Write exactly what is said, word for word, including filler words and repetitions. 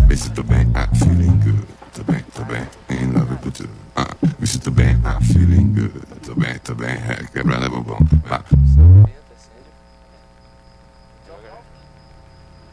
Me sinto bem, I'm feeling good. Tô bem, tô bem, in love with you. Uh, me sinto bem, I'm feeling good. Tô bem, tô bem, é, quebrando é bumbum.